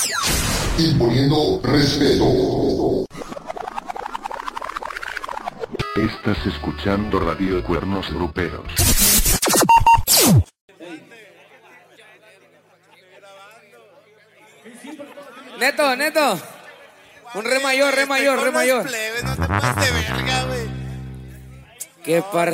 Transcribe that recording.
Imponiendo respeto. Estás escuchando Radio Cuernos Gruperos. Neto. Un re mayor. No te pases de verga, güey. Qué par